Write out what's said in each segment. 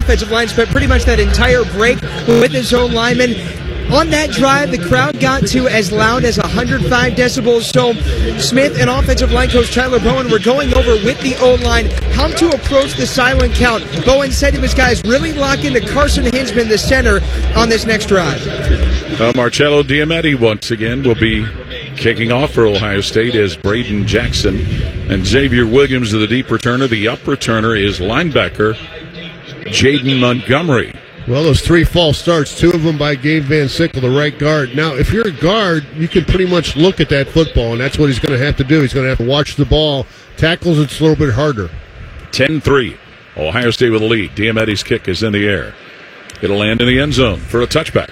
offensive line spent pretty much that entire break with his own lineman. On that drive, the crowd got to as loud as 105 decibels. So Smith and offensive line coach Tyler Bowen were going over with the O-line how to approach the silent count. Bowen said to his guys, really lock into Carson Hinzman, the center, on this next drive. Marcello Diametti once again will be kicking off for Ohio State as Braden Jackson and Xavier Williams are the deep returner. The up returner is linebacker Jaden Montgomery. Well, those 3 false starts, 2 of them by Gabe Van Sickle, the right guard. Now, if you're a guard, you can pretty much look at that football, and that's what he's going to have to do. He's going to have to watch the ball. Tackles, it's a little bit harder. 10-3. Ohio State with a lead. Diametti's kick is in the air. It'll land in the end zone for a touchback.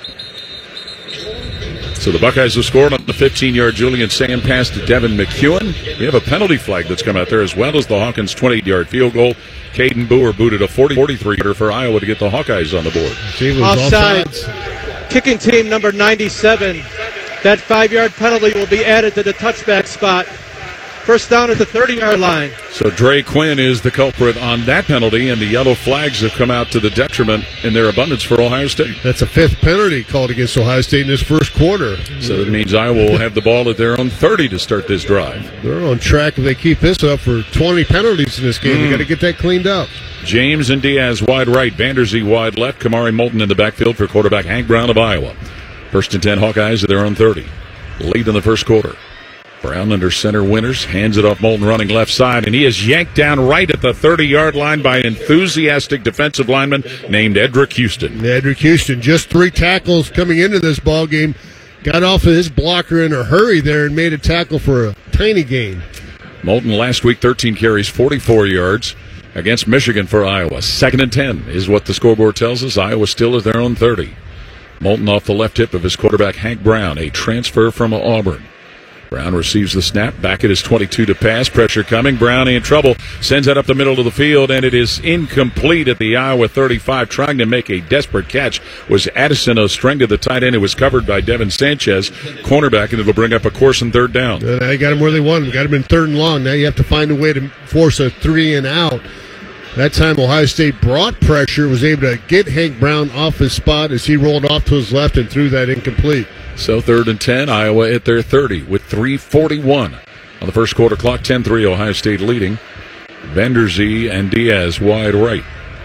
So the Buckeyes have scored on the 15-yard Julian Sam pass to Devin McEwen. We have a penalty flag that's come out there, as well as the Hawkins 28-yard field goal. Caden Boer booted a 43-yarder for Iowa to get the Hawkeyes on the board. Offsides. Kicking team number 97. That 5-yard penalty will be added to the touchback spot. First down at the 30-yard line. So Dre Quinn is the culprit on that penalty, and the yellow flags have come out to the detriment in their abundance for Ohio State. That's a 5th penalty called against Ohio State in this first quarter. So that means Iowa will have the ball at their own 30 to start this drive. They're on track if they keep this up for 20 penalties in this game. They got to get that cleaned up. James and Diaz wide right, Vanderzee wide left, Kamari Moulton in the backfield for quarterback Hank Brown of Iowa. 1st and 10 Hawkeyes at their own 30. Lead in the first quarter. Brown under center Winters, hands it off Moulton running left side, and he is yanked down right at the 30-yard line by an enthusiastic defensive lineman named Edric Houston. Edric Houston, just 3 tackles coming into this ball game. Got off of his blocker in a hurry there and made a tackle for a tiny gain. Moulton last week, 13 carries, 44 yards against Michigan for Iowa. 2nd and 10 is what the scoreboard tells us. Iowa still at their own 30. Moulton off the left hip of his quarterback Hank Brown, a transfer from Auburn. Brown receives the snap, back at his 22 to pass, pressure coming, Brown in trouble, sends that up the middle of the field, and it is incomplete at the Iowa 35. Trying to make a desperate catch was Addison Ostrenga, the tight end. It was covered by Devin Sanchez, cornerback, and it'll bring up a course and 3rd down. Now you got him where they want him. Got him in 3rd and long. Now you have to find a way to force a 3 and out. That time Ohio State brought pressure, was able to get Hank Brown off his spot as he rolled off to his left and threw that incomplete. So 3rd and 10, Iowa at their 30 with 3:41 on the first quarter clock. 10-3, Ohio State leading. Vanderzee and Diaz wide right.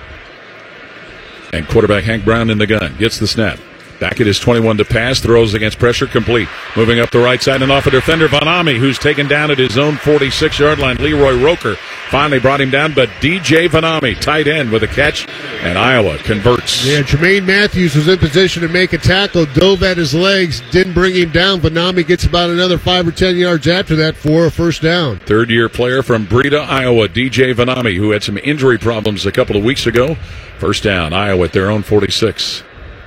And quarterback Hank Brown in the gun. Gets the snap. Back at his 21 to pass. Throws against pressure. Complete. Moving up the right side and off a defender, Vanami, who's taken down at his own 46-yard line. Leroy Roker finally brought him down, but DJ Vanami, tight end, with a catch, and Iowa converts. Yeah, Jermaine Matthews was in position to make a tackle, dove at his legs, didn't bring him down. Vanami gets about another 5 or 10 yards after that for a first down. Third-year player from Breda, Iowa, DJ Vanami, who had some injury problems a couple of weeks ago. First down, Iowa at their own 46.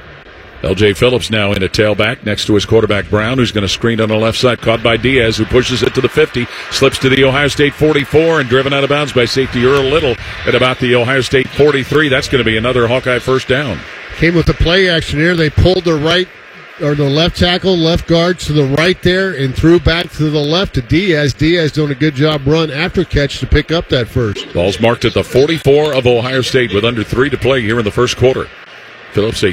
L.J. Phillips now in a tailback next to his quarterback Brown, who's going to screen on the left side, caught by Diaz, who pushes it to the 50, slips to the Ohio State 44, and driven out of bounds by safety Earl Little at about the Ohio State 43. That's going to be another Hawkeye first down. Came with the play action here. They pulled the right or the left tackle, left guard to the right there, and threw back to the left to Diaz. Diaz doing a good job run after catch to pick up that first. Ball's marked at the 44 of Ohio State with under 3 to play here in the first quarter. Phillips, a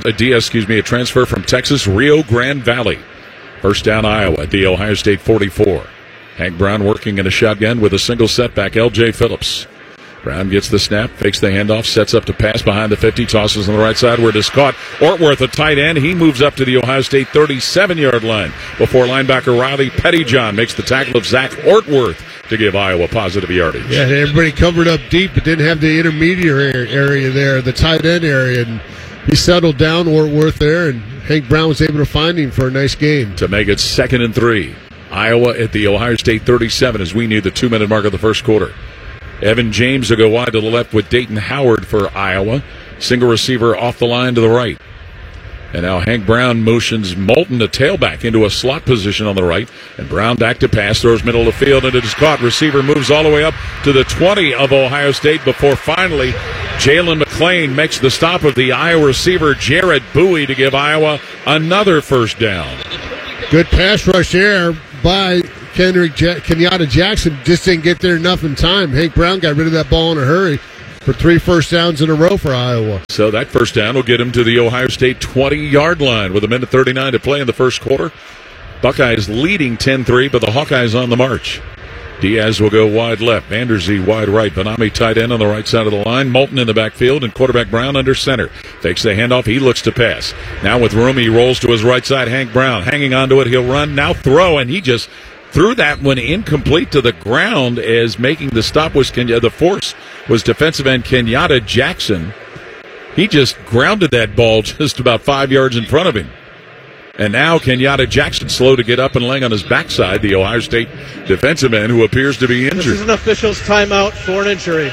transfer from Texas, Rio Grande Valley. First down, Iowa at the Ohio State 44. Hank Brown working in a shotgun with a single setback, L.J. Phillips. Brown gets the snap, fakes the handoff, sets up to pass behind the 50, tosses on the right side where it is caught. Ortworth, a tight end. He moves up to the Ohio State 37-yard line before linebacker Riley Pettyjohn makes the tackle of Zach Ortworth to give Iowa positive yardage. Yeah, everybody covered up deep, but didn't have the intermediate area there, the tight end area, and he settled down Ortworth there, and Hank Brown was able to find him for a nice game. To make it 2nd and 3. Iowa at the Ohio State 37 as we near the 2-minute mark of the first quarter. Evan James will go wide to the left with Dayton Howard for Iowa. Single receiver off the line to the right. And now Hank Brown motions Moulton, the tailback, into a slot position on the right. And Brown back to pass, throws middle of the field, and it is caught. Receiver moves all the way up to the 20 of Ohio State before finally Jalen McClain makes the stop of the Iowa receiver Jared Bowie to give Iowa another first down. Good pass rush there by Kenyatta Jackson. Just didn't get there enough in time. Hank Brown got rid of that ball in a hurry. for 3 first downs in a row for Iowa. So that first down will get him to the Ohio State 20-yard line with 1:39 to play in the first quarter. Buckeyes leading 10-3, but the Hawkeyes on the march. Diaz will go wide left. Vanderzee wide right. Benami tight end on the right side of the line. Moulton in the backfield, and quarterback Brown under center. Fakes the handoff. He looks to pass. Now with room, he rolls to his right side. Hank Brown hanging onto it. He'll run. Now throw, and he just threw that one incomplete to the ground as making the stop was the force was defensive end Kenyatta Jackson. He just grounded that ball just about 5 yards in front of him. And now Kenyatta Jackson slow to get up and laying on his backside, the Ohio State defensive end who appears to be injured. This is an official's timeout for an injury.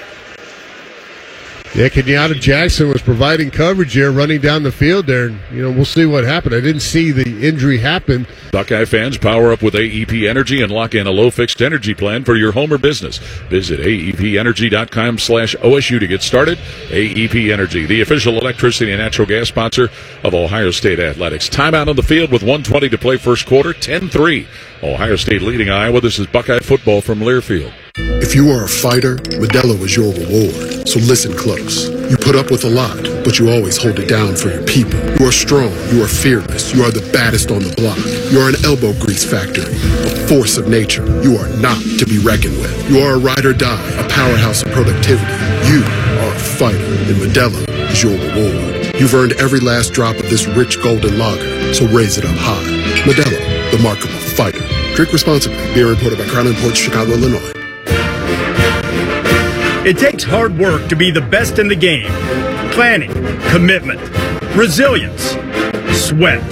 Yeah, Kenyatta Jackson was providing coverage here, running down the field there. And, we'll see what happened. I didn't see the injury happen. Buckeye fans, power up with AEP Energy and lock in a low-fixed energy plan for your home or business. Visit aepenergy.com/OSU to get started. AEP Energy, the official electricity and natural gas sponsor of Ohio State Athletics. Timeout on the field with 1:20 to play first quarter, 10-3. Ohio State leading Iowa. This is Buckeye football from Learfield. If you are a fighter, Modelo is your reward. So listen close. You put up with a lot, but you always hold it down for your people. You are strong. You are fearless. You are the baddest on the block. You are an elbow grease factory, a force of nature. You are not to be reckoned with. You are a ride or die, a powerhouse of productivity. You are a fighter, and Modelo is your reward. You've earned every last drop of this rich golden lager, so raise it up high. Modelo, the mark of a fighter. Drink responsibly. Beer imported by Crown Imports, Chicago, Illinois. It takes hard work to be the best in the game. Planning, commitment, resilience, sweat.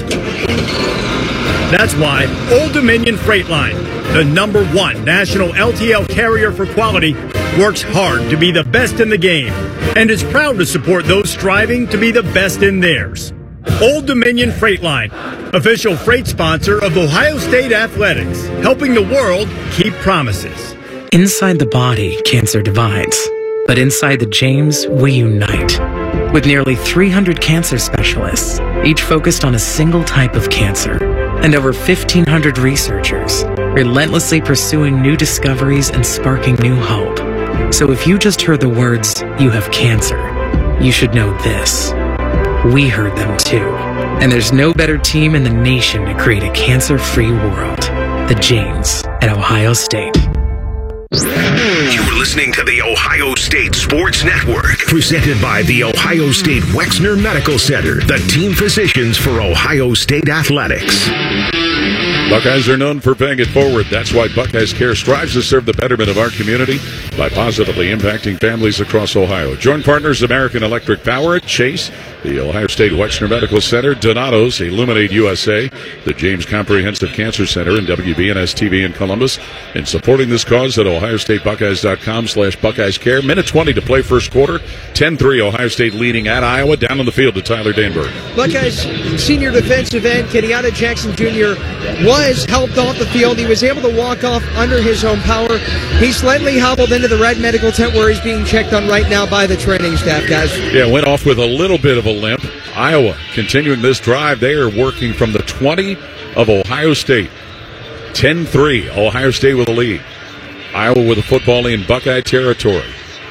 That's why Old Dominion Freight Line, the #1 national LTL carrier for quality, works hard to be the best in the game and is proud to support those striving to be the best in theirs. Old Dominion Freight Line, official freight sponsor of Ohio State Athletics, helping the world keep promises. Inside the body, cancer divides. But inside the James, we unite. With nearly 300 cancer specialists, each focused on a single type of cancer, and over 1,500 researchers, relentlessly pursuing new discoveries and sparking new hope. So if you just heard the words, "you have cancer," you should know this. We heard them too. And there's no better team in the nation to create a cancer-free world. The James at Ohio State. You're listening to the Ohio State Sports Network, presented by the Ohio State Wexner Medical Center, the team physicians for Ohio State Athletics. Buckeyes are known for paying it forward. That's why Buckeyes Care strives to serve the betterment of our community by positively impacting families across Ohio. Joint partners American Electric Power, Chase, the Ohio State Wexner Medical Center, Donato's, Illuminate USA, the James Comprehensive Cancer Center, and WBNS TV in Columbus. In supporting this cause at ohiostatebuckeyes.com/Buckeyes Care. Minute 20 to play first quarter. 10-3 Ohio State leading at Iowa. Down on the field to Tyler Danberg. Buckeyes senior defensive end Kenyatta Jackson Jr. was helped off the field. He was able to walk off under his own power. He slightly hobbled into the red medical tent where he's being checked on right now by the training staff, guys. Yeah, went off with a little bit of a limp. Iowa continuing this drive. They are working from the 20 of Ohio State. 10-3, Ohio State with a lead. Iowa with a football in Buckeye territory.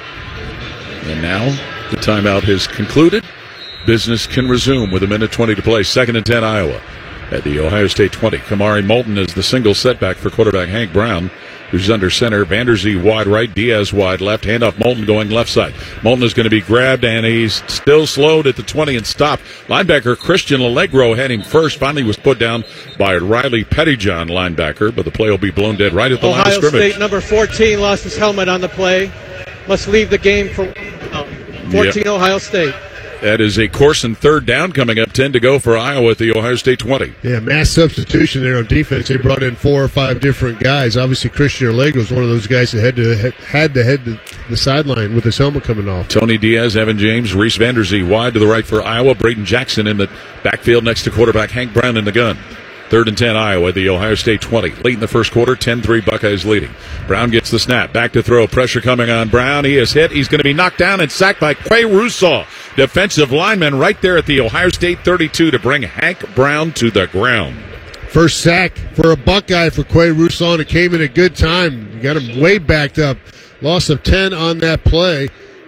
And now the timeout has concluded. Business can resume with 1:20 to play. 2nd and 10 Iowa at the Ohio State 20. Kamari Moulton is the single setback for quarterback Hank Brown, who's under center. Vanderzee wide right, Diaz wide left. Handoff Moulton going left side. Moulton is going to be grabbed, and he's still slowed at the 20 and stopped. Linebacker Christian Allegro had him first. Finally was put down by Riley Pettyjohn, linebacker, but the play will be blown dead right at the line of scrimmage. Ohio State number 14 lost his helmet on the play. Must leave the game for 14 yep. Ohio State. That is a course and third down coming up. 10 to go for Iowa at the Ohio State 20. Yeah, mass substitution there on defense. They brought in 4 or 5 different guys. Obviously, Christian Allegro was one of those guys that had to head to the sideline with his helmet coming off. Tony Diaz, Evan James, Reese Vanderzee wide to the right for Iowa. Braden Jackson in the backfield next to quarterback Hank Brown in the gun. 3rd and 10 Iowa at the Ohio State 20. Late in the first quarter, 10-3 Buckeyes leading. Brown gets the snap. Back to throw. Pressure coming on Brown. He is hit. He's going to be knocked down and sacked by Quay Russaw. Defensive lineman right there at the Ohio State 32 to bring Hank Brown to the ground. First sack for a Buckeye for Quay Russaw, and it came in a good time. You got him way backed up. Loss of 10 on that play.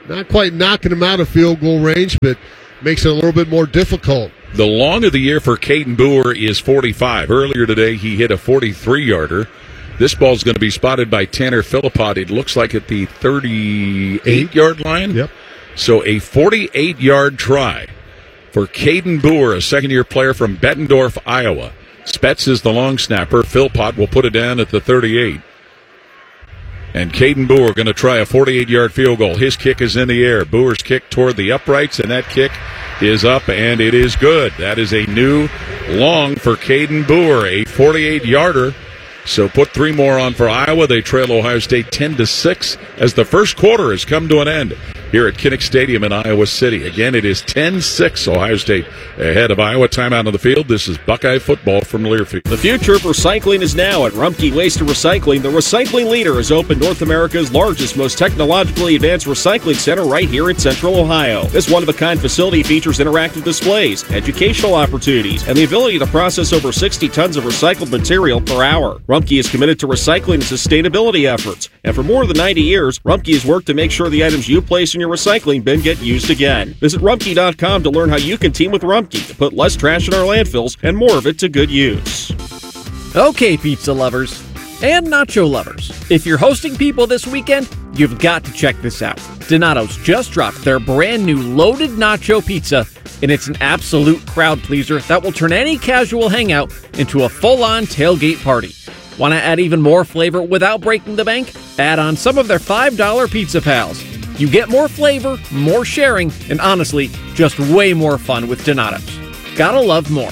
not quite knocking them out of field goal range, but makes it a little bit more difficult. The long of the year for Caden Boer is 45. Earlier today, he hit a 43-yarder. This ball's going to be spotted by Tanner Philippot. It looks like at the 38-yard line. Yep. So a 48-yard try for Caden Boer, a second-year player from Bettendorf, Iowa. Spetz is the long snapper. Philpott will put it down at the 38. And Caden Boer going to try a 48-yard field goal. His kick is in the air. Boer's kick toward the uprights, and that kick is up, and it is good. That is a new long for Caden Boer, a 48-yarder. So put 3 more on for Iowa. They trail Ohio State 10-6 as the first quarter has come to an end here at Kinnick Stadium in Iowa City. Again, it is 10-6, Ohio State ahead of Iowa. Timeout on the field. This is Buckeye football from Learfield. The future of recycling is now at Rumpke Waste and Recycling. The recycling leader has opened North America's largest, most technologically advanced recycling center right here in Central Ohio. This one-of-a-kind facility features interactive displays, educational opportunities, and the ability to process over 60 tons of recycled material per hour. Rumpke is committed to recycling and sustainability efforts, and for more than 90 years, Rumpke has worked to make sure the items you place in your recycling bin get used again. Visit Rumpke.com to learn how you can team with Rumpke to put less trash in our landfills and more of it to good use. Okay, pizza lovers and nacho lovers, if you're hosting people this weekend, you've got to check this out. Donato's just dropped their brand new loaded nacho pizza, and it's an absolute crowd pleaser that will turn any casual hangout into a full-on tailgate party. Want to add even more flavor without breaking the bank? Add on some of their $5 Pizza Pals. You get more flavor, more sharing, and honestly, just way more fun with Donato's. Gotta love more.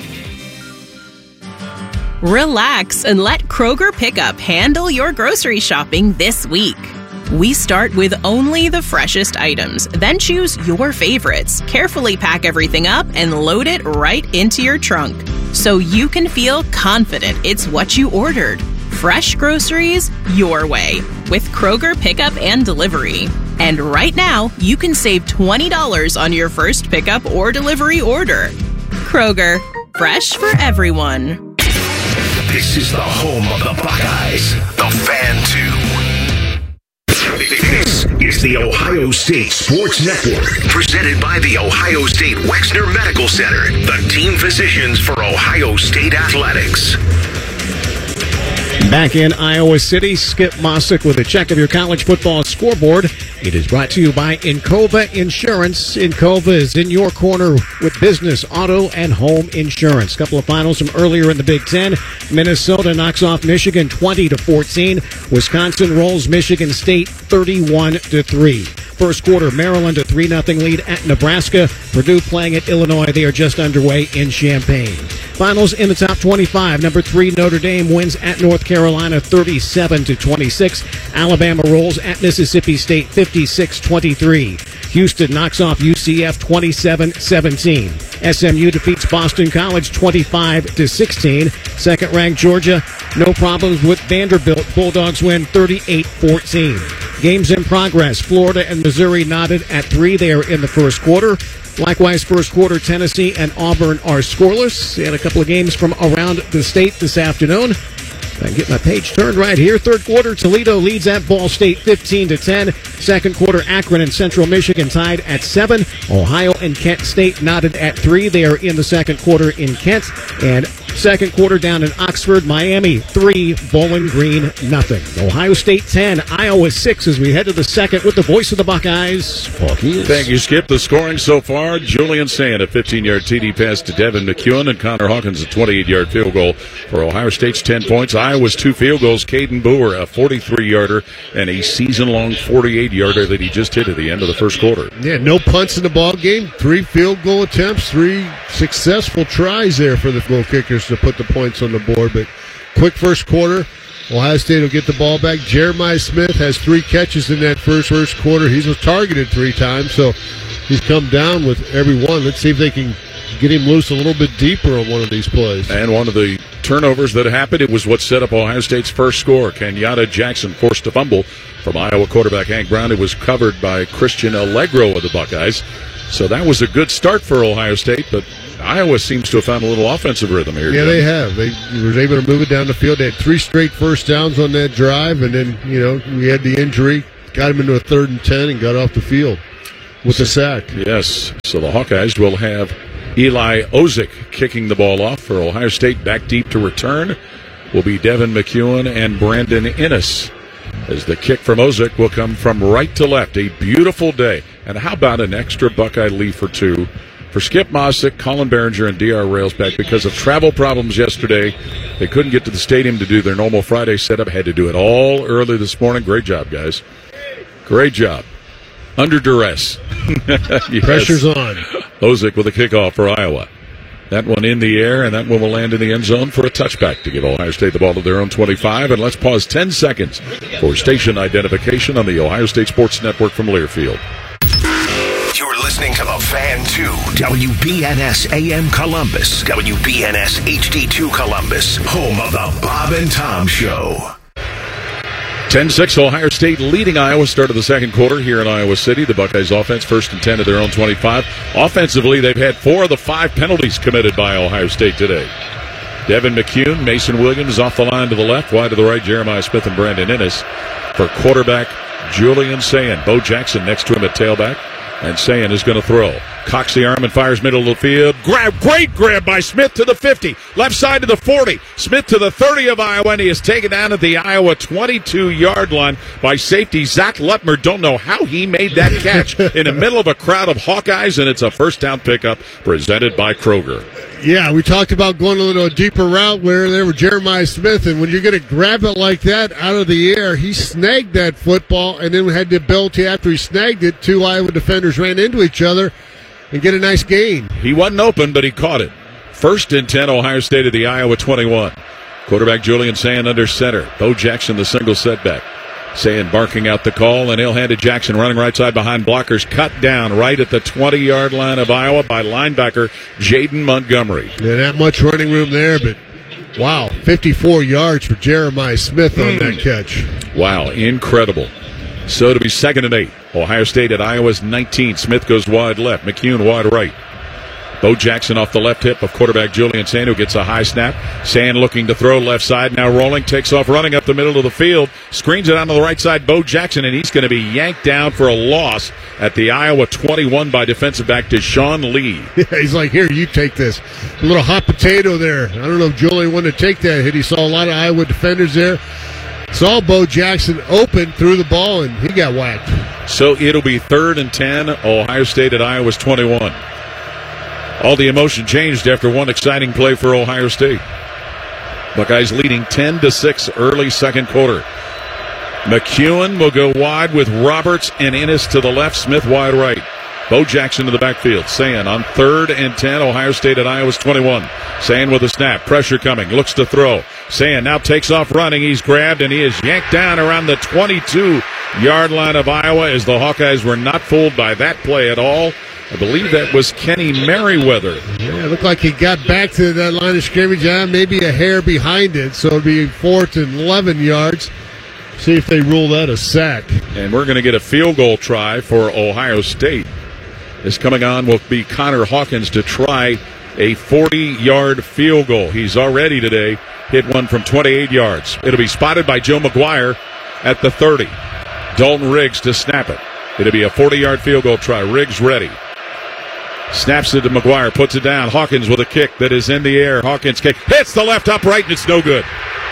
Relax and let Kroger Pickup handle your grocery shopping this week. We start with only the freshest items, then choose your favorites, carefully pack everything up, and load it right into your trunk, so you can feel confident it's what you ordered. Fresh groceries your way with Kroger Pickup and Delivery. And right now, you can save $20 on your first pickup or delivery order. Kroger, fresh for everyone. This is the home of the Buckeyes, the Fan 2. This is the Ohio State Sports Network, presented by the Ohio State Wexner Medical Center, the team physicians for Ohio State athletics. Back in Iowa City, Skip Mossick with a check of your college football scoreboard. It is brought to you by Encova Insurance. Encova is in your corner with business, auto, and home insurance. Couple of finals from earlier in the Big Ten. Minnesota knocks off Michigan 20-14. Wisconsin rolls Michigan State 31-3. First quarter, Maryland a 3-0 lead at Nebraska. Purdue playing at Illinois. They are just underway in Champaign. Finals in the top 25. Number 3, Notre Dame wins at North Carolina 37-26. Alabama rolls at Mississippi State 56-23. Houston knocks off UCF 27-17. SMU defeats Boston College 25-16. Second-ranked Georgia, no problems with Vanderbilt. Bulldogs win 38-14. Games in progress. Florida and Missouri knotted at 3 there in the first quarter. Likewise, first quarter, Tennessee and Auburn are scoreless. And a couple of games from around the state this afternoon. I can get my page turned right here. Third quarter, Toledo leads at Ball State 15-10. Second quarter, Akron and Central Michigan tied at 7. Ohio and Kent State knotted at 3. They are in the second quarter in Kent. And second quarter down in Oxford, Miami 3, Bowling Green nothing. Ohio State 10, Iowa 6 as we head to the second with the voice of the Buckeyes, Paul Keys. Thank you, Skip. The scoring so far, Julian Sand, a 15-yard TD pass to Devin McEwen, and Connor Hawkins, a 28-yard field goal for Ohio State's 10 points. Iowa's 2 field goals, Caden Boer, a 43-yarder, and a season-long 48-yarder that he just hit at the end of the first quarter. Yeah, no punts in the ball game. 3 field goal attempts, 3 successful tries there for the goal kickers to put the points on the board. But quick first quarter, Ohio State will get the ball back. Jeremiah Smith has 3 catches in that first quarter. He's targeted 3 times, so he's come down with every one. Let's see if they can get him loose a little bit deeper on one of these plays. And one of the turnovers that happened, it was what set up Ohio State's first score. Kenyatta Jackson forced a fumble from Iowa quarterback Hank Brown. It was covered by Christian Allegro of the Buckeyes. So that was a good start for Ohio State, but Iowa seems to have found a little offensive rhythm here. Yeah, they have. They were able to move it down the field. They had 3 straight first downs on that drive, and then, we had the injury. got him into a 3rd and 10 and got off the field with a sack. Yes, so the Hawkeyes will have Eli Ozick kicking the ball off for Ohio State. Back deep to return will be Devin McEwen and Brandon Innes, as the kick from Ozick will come from right to left. A beautiful day. And how about an extra Buckeye leaf or two for Skip Mossick, Colin Behringer, and D.R. Railsback because of travel problems yesterday. They couldn't get to the stadium to do their normal Friday setup. Had to do it all early this morning. Great job, guys. Great job. Under duress. Yes. Pressure's on. Ozick with a kickoff for Iowa. That one in the air, and that one will land in the end zone for a touchback to give Ohio State the ball to their own 25. And let's pause 10 seconds for station identification on the Ohio State Sports Network from Learfield. You're listening to The Fan 2, WBNS AM Columbus, WBNS HD2 Columbus, home of the Bob and Tom Show. 10-6, Ohio State leading Iowa. Start of the second quarter here in Iowa City. The Buckeyes offense 1st and 10 at their own 25. Offensively, they've had 4 of the 5 penalties committed by Ohio State today. Devin McEwen, Mason Williams off the line to the left, wide to the right, Jeremiah Smith and Brandon Innes. For quarterback Julian Sayin. Bo Jackson next to him at tailback. And Sayin is going to throw. Cocks the arm and fires middle of the field. Great grab by Smith to the 50. Left side to the 40. Smith to the 30 of Iowa, and he is taken down at the Iowa 22-yard line by safety Zach Lutmer. Don't know how he made that catch in the middle of a crowd of Hawkeyes, and it's a first down pickup presented by Kroger. Yeah, we talked about going a little deeper route where there were Jeremiah Smith, and when you're going to grab it like that out of the air, he snagged that football, and then had the ability after he snagged it, 2 Iowa defenders ran into each other and get a nice gain. He wasn't open, but he caught it. 1st and 10, Ohio State at the Iowa 21. Quarterback Julian Sayin under center. Bo Jackson the single setback. Sayin barking out the call, and he'll hand it Jackson running right side behind blockers. Cut down right at the 20-yard line of Iowa by linebacker Jaden Montgomery. Yeah, not much running room there, but wow, 54 yards for Jeremiah Smith on that catch. Wow, incredible. So it'll be 2nd and 8. Ohio State at Iowa's 19. Smith goes wide left. McEwen wide right. Bo Jackson off the left hip of quarterback Julian Sayin, who gets a high snap. Sayin looking to throw left side, now rolling, takes off running up the middle of the field, screens it onto the right side, Bo Jackson, and he's going to be yanked down for a loss at the Iowa 21 by defensive back Deshaun Lee. Yeah, he's like, here, you take this. A little hot potato there. I don't know if Julian wanted to take that hit. He saw a lot of Iowa defenders there. Saw Bo Jackson open, threw the ball, and he got whacked. So it'll be 3rd and 10, Ohio State at Iowa's 21. All the emotion changed after one exciting play for Ohio State. Buckeyes leading 10-6 early second quarter. McEwen will go wide with Roberts and Innes to the left, Smith wide right. Bo Jackson to the backfield. Sayin on 3rd and 10, Ohio State at Iowa's 21. Sayin with a snap, pressure coming, looks to throw. Sayin now takes off running, he's grabbed, and he is yanked down around the 22-yard line of Iowa, as the Hawkeyes were not fooled by that play at all. I believe that was Kenny Merriweather. Yeah, it looked like he got back to that line of scrimmage, maybe a hair behind it, so it'll be 4th and 11 yards. See if they rule that a sack. And we're going to get a field goal try for Ohio State. This coming on will be Connor Hawkins to try a 40-yard field goal. He's already today hit one from 28 yards. It'll be spotted by Joe McGuire at the 30. Dalton Riggs to snap it. It'll be a 40-yard field goal try. Riggs ready. Snaps it to McGuire, puts it down. Hawkins with a kick that is in the air. Hawkins kick hits the left upright, and it's no good.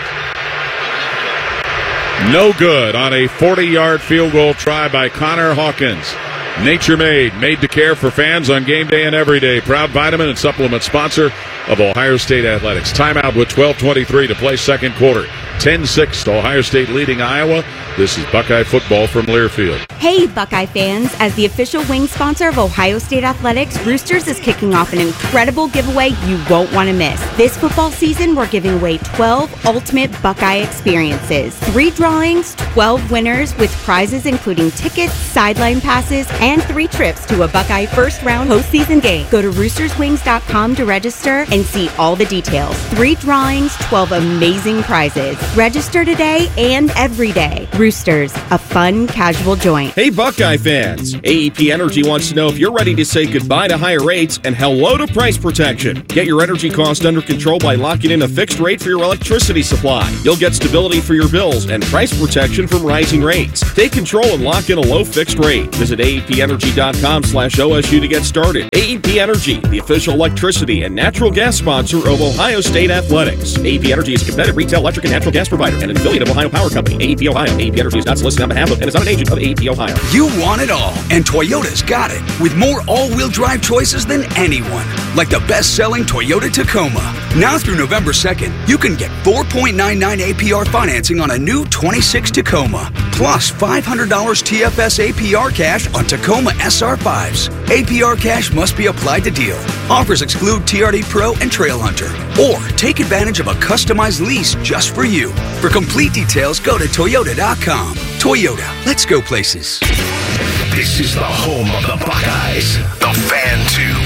No good on a 40-yard field goal try by Connor Hawkins. Nature made to care for fans on game day and every day. Proud vitamin and supplement sponsor of Ohio State Athletics. Timeout with 12:23 to play second quarter. 10-6 to Ohio State leading Iowa. This is Buckeye football from Learfield. Hey, Buckeye fans. As the official wing sponsor of Ohio State Athletics, Roosters is kicking off an incredible giveaway you won't want to miss. This football season, we're giving away 12 ultimate Buckeye experiences. 3 drawings, 12 winners with prizes including tickets, sideline passes, and and 3 trips to a Buckeye first-round postseason game. Go to roosterswings.com to register and see all the details. 3 drawings, 12 amazing prizes. Register today and every day. Roosters, a fun, casual joint. Hey, Buckeye fans! AEP Energy wants to know if you're ready to say goodbye to higher rates and hello to price protection. Get your energy cost under control by locking in a fixed rate for your electricity supply. You'll get stability for your bills and price protection from rising rates. Take control and lock in a low fixed rate. Visit AEPenergy.com/OSU to get started. AEP Energy, the official electricity and natural gas sponsor of Ohio State Athletics. AEP Energy is a competitive retail electric and natural gas provider and an affiliate of Ohio Power Company. AEP Ohio. AEP Energy is not solicited on behalf of and is not an agent of AEP Ohio. You want it all, and Toyota's got it. With more all-wheel drive choices than anyone. Like the best-selling Toyota Tacoma. Now through November 2nd, you can get 4.99 APR financing on a new 26 Tacoma. Plus $500 TFS APR cash on Tacoma SR5s. APR cash must be applied to deal. Offers exclude TRD Pro and Trail Hunter. Or take advantage of a customized lease just for you. For complete details, go to Toyota.com. Toyota, let's go places. This is the home of the Buckeyes, the Fan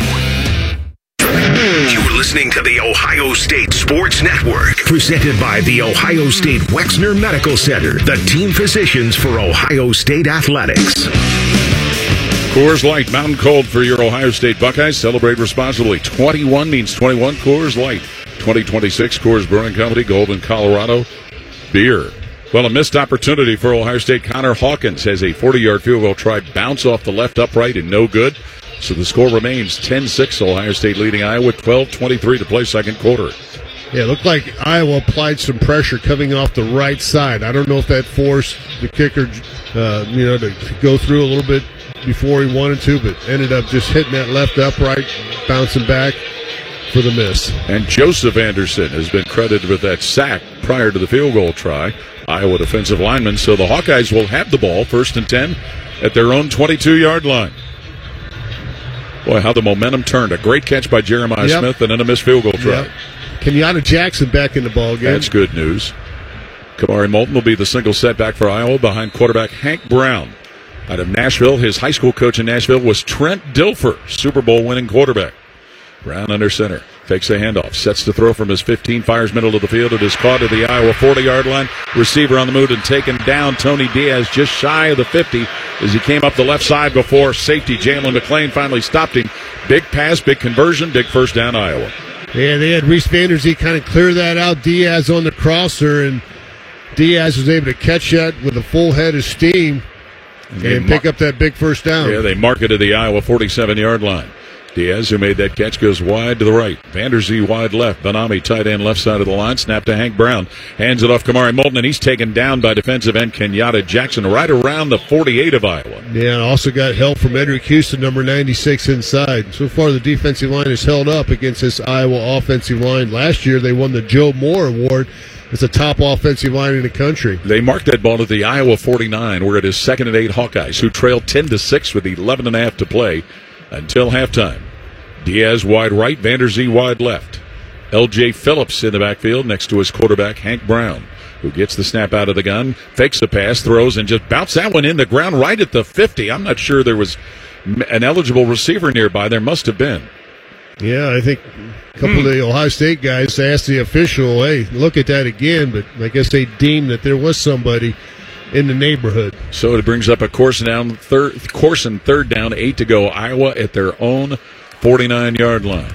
2. You're listening to the Ohio State Sports Network, presented by the Ohio State Wexner Medical Center, the team physicians for Ohio State Athletics. Coors Light, Mountain Cold for your Ohio State Buckeyes. Celebrate responsibly. 21 means 21. Coors Light. 2026 Coors Brewing Company, Golden, Colorado. Beer. Well, a missed opportunity for Ohio State. Connor Hawkins has a 40-yard field goal try, bounce off the left upright and no good. So the score remains 10-6, Ohio State leading Iowa, 12:23 to play second quarter. Yeah, it looked like Iowa applied some pressure coming off the right side. I don't know if that forced the kicker, to go through a little bit before he wanted to, but ended up just hitting that left upright, bouncing back for the miss. And Joseph Anderson has been credited with that sack prior to the field goal try. Iowa defensive lineman. So the Hawkeyes will have the ball, 1st and 10, at their own 22-yard line. Boy, how the momentum turned. A great catch by Jeremiah Smith and then a missed field goal try. Kenyatta Jackson back in the ball game. That's good news. Kamari Moulton will be the single setback for Iowa behind quarterback Hank Brown. Out of Nashville, his high school coach in Nashville was Trent Dilfer, Super Bowl winning quarterback. Brown under center. Fakes the handoff. Sets to throw from his 15. Fires middle of the field. It is caught at the Iowa 40-yard line. Receiver on the move and taken down. Tony Diaz just shy of the 50 as he came up the left side before safety Jalen McClain finally stopped him. Big pass, big conversion, big first down Iowa. Yeah, they had Reese Vanderzee kind of clear that out. Diaz on the crosser, and Diaz was able to catch that with a full head of steam and pick up that big first down. Yeah, they mark it to the Iowa 47-yard line. Diaz, who made that catch, goes wide to the right. Vanderzee wide left. Benami tight end left side of the line. Snap to Hank Brown. Hands it off Kamari Moulton, and he's taken down by defensive end Kenyatta Jackson right around the 48 of Iowa. Yeah, and also got help from Edric Houston, number 96 inside. So far, the defensive line has held up against this Iowa offensive line. Last year, they won the Joe Moore Award. It's a top offensive line in the country. They marked that ball at the Iowa 49, where it is 2nd and 8 Hawkeyes, who trailed 10-6 with 11.5 to play until halftime. Diaz wide right, Vanderzee wide left. L.J. Phillips in the backfield next to his quarterback, Hank Brown, who gets the snap out of the gun, fakes the pass, throws, and just bounced that one in the ground right at the 50. I'm not sure there was an eligible receiver nearby. There must have been. Yeah, I think a couple of the Ohio State guys asked the official, hey, look at that again, but I guess they deemed that there was somebody in the neighborhood. So it brings up a course and third down, 8 to go. Iowa at their own 49-yard line.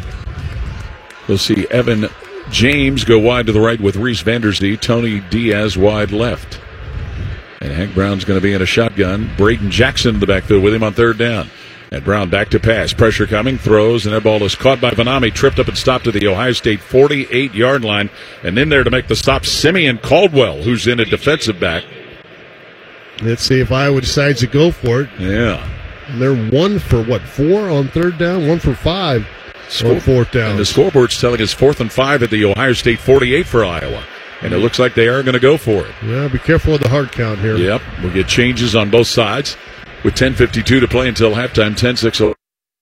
We'll see Evan James go wide to the right with Reese Vanderzee. Tony Diaz wide left. And Hank Brown's going to be in a shotgun. Braden Jackson in the backfield with him on 3rd down. And Brown back to pass. Pressure coming. Throws, and that ball is caught by Benami. Tripped up and stopped at the Ohio State 48-yard line. And in there to make the stop, Simeon Caldwell, who's in a defensive back. Let's see if Iowa decides to go for it. Yeah. And they're 1 for, 4 on 3rd down? 1 for 5 on 4th down. And the scoreboard's telling us 4th and 5 at the Ohio State 48 for Iowa. And it looks like they are going to go for it. Yeah, be careful with the hard count here. Yep. We'll get changes on both sides with 10:52 to play until halftime, 10-6.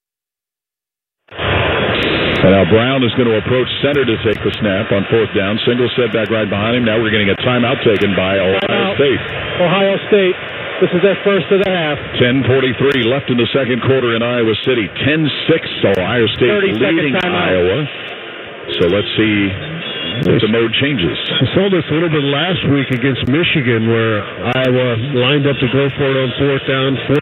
And now Brown is going to approach center to take the snap on 4th down. Single setback right behind him. Now we're getting a timeout taken by Ohio State. Ohio State This is their first of the half. 10:43 left in the second quarter in Iowa City. 10-6, Ohio State leading Iowa. So let's see if the mode changes. I saw this a little bit last week against Michigan where Iowa lined up to go for it on fourth down,